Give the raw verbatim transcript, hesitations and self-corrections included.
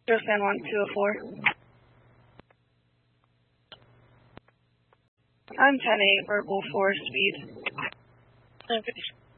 Zero San Juan two oh four. I'm ten eight, verbal four, speed. ten fifty.